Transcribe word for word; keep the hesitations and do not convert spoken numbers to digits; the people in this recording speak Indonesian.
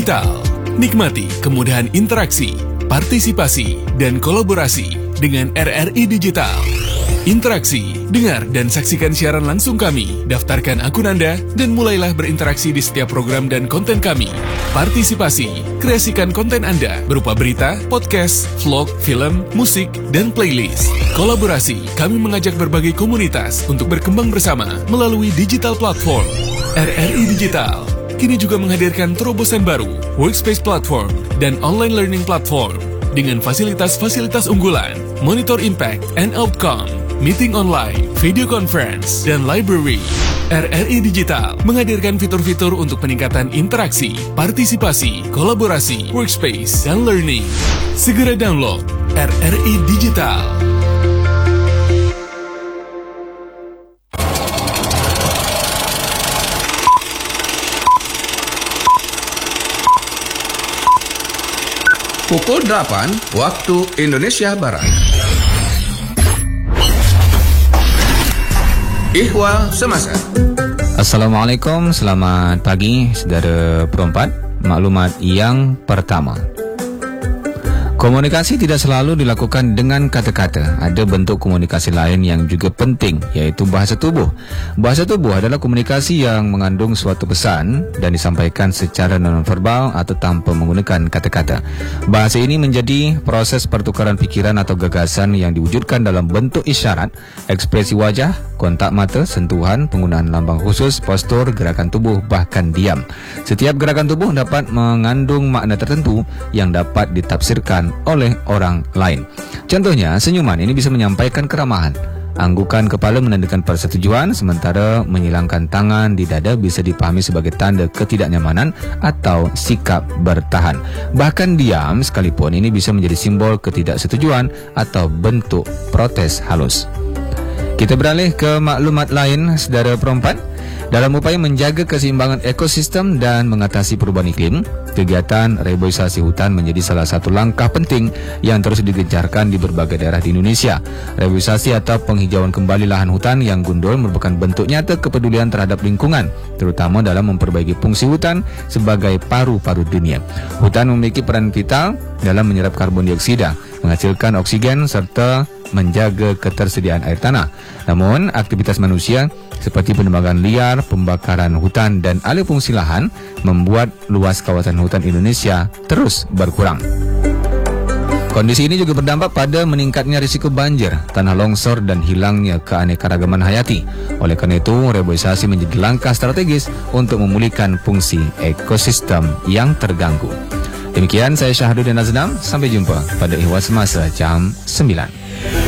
Digital. Nikmati kemudahan interaksi, partisipasi, dan kolaborasi dengan R R I Digital. Interaksi, dengar dan saksikan siaran langsung kami, daftarkan akun Anda, dan mulailah berinteraksi di setiap program dan konten kami. Partisipasi, kreasikan konten Anda berupa berita, podcast, vlog, film, musik, dan playlist. Kolaborasi, kami mengajak berbagai komunitas untuk berkembang bersama melalui digital platform. R R I Digital kini juga menghadirkan terobosan baru, workspace platform, dan online learning platform dengan fasilitas-fasilitas unggulan, monitor impact and outcome, meeting online, video conference, dan library. R R I Digital menghadirkan fitur-fitur untuk peningkatan interaksi, partisipasi, kolaborasi, workspace, dan learning. Segera download R R I Digital. Pukul delapan waktu Indonesia Barat. Ihwal Semasa. Assalamualaikum, selamat pagi saudara perempat. Maklumat yang pertama, komunikasi tidak selalu dilakukan dengan kata-kata. Ada bentuk komunikasi lain yang juga penting, yaitu bahasa tubuh. Bahasa tubuh adalah komunikasi yang mengandung suatu pesan dan disampaikan secara nonverbal atau tanpa menggunakan kata-kata. Bahasa ini menjadi proses pertukaran pikiran atau gagasan yang diwujudkan dalam bentuk isyarat, ekspresi wajah, kontak mata, sentuhan, penggunaan lambang khusus, postur, gerakan tubuh, bahkan diam. Setiap gerakan tubuh dapat mengandung makna tertentu yang dapat ditafsirkan oleh orang lain. Contohnya, senyuman ini bisa menyampaikan keramahan. Anggukan kepala menandakan persetujuan, sementara menyilangkan tangan di dada bisa dipahami sebagai tanda ketidaknyamanan atau sikap bertahan. Bahkan diam sekalipun ini bisa menjadi simbol ketidaksetujuan atau bentuk protes halus. Kita beralih ke maklumat lain, saudara perempat. Dalam upaya menjaga keseimbangan ekosistem dan mengatasi perubahan iklim, kegiatan reboisasi hutan menjadi salah satu langkah penting yang terus digencarkan di berbagai daerah di Indonesia. Reboisasi atau penghijauan kembali lahan hutan yang gundul merupakan bentuk nyata kepedulian terhadap lingkungan, terutama dalam memperbaiki fungsi hutan sebagai paru-paru dunia. Hutan memiliki peran vital dalam menyerap karbon dioksida, menghasilkan oksigen, serta menjaga ketersediaan air tanah. Namun, aktivitas manusia seperti penebangan liar, pembakaran hutan, dan alih fungsi lahan membuat luas kawasan hutan Indonesia terus berkurang. Kondisi ini juga berdampak pada meningkatnya risiko banjir, tanah longsor, dan hilangnya keanekaragaman hayati. Oleh karena itu, reboisasi menjadi langkah strategis untuk memulihkan fungsi ekosistem yang terganggu. Demikian, saya Syahrudin Aznam. Sampai jumpa pada Ihwal Semasa jam sembilan.